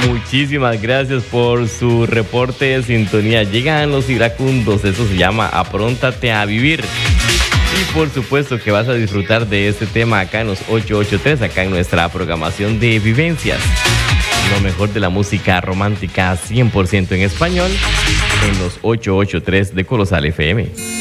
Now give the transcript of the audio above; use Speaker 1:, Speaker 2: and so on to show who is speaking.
Speaker 1: Muchísimas gracias por su reporte de sintonía. Llegan los iracundos, eso se llama Apróntate a Vivir. Y por supuesto que vas a disfrutar de este tema acá en los 883, acá en nuestra programación de vivencias. Lo mejor de la música romántica 100% en español en los 883 de Colosal FM.